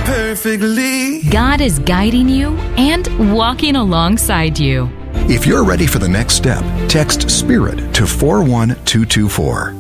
perfectly. God is guiding you and walking alongside you. If you're ready for the next step, text SPIRIT to 41224.